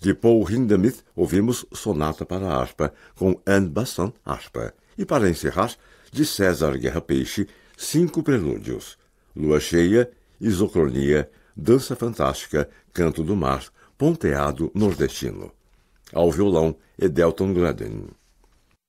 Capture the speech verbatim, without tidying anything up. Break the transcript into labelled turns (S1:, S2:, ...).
S1: De Paul Hindemith, ouvimos Sonata para Harpa, com Anne Basson, harpa. E para encerrar, de César Guerra Peixe, cinco prelúdios. Lua Cheia, Isocronia, Dança Fantástica, Canto do Mar, Ponteado Nordestino. Ao violão, Edelton Gladden.